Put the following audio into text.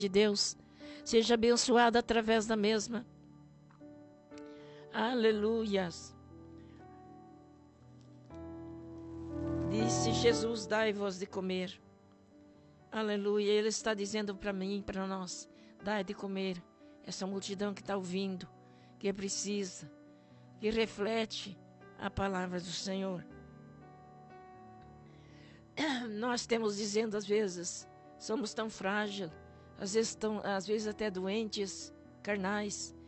de Deus seja abençoada através da mesma. Aleluias. Disse Jesus: dai-vos de comer. Aleluia. Ele está dizendo para mim, para nós: dai de comer. Essa multidão que está ouvindo, que precisa, que reflete a palavra do Senhor. Nós temos dizendo às vezes, somos tão frágeis, às vezes até doentes, carnais,